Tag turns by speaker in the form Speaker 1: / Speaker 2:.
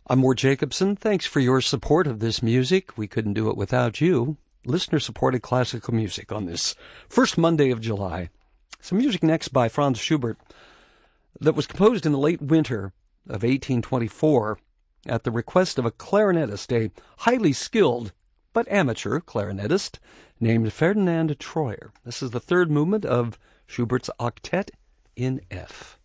Speaker 1: I'm Ward Jacobson. Thanks for your support of this music. We couldn't do it without you. Listener-supported classical music on this first Monday of July. Some music next by Franz Schubert that was composed in the late winter of 1824 at the request of a clarinetist, a highly skilled but amateur clarinetist named Ferdinand Troyer. This is the third movement of Schubert's Octet in F.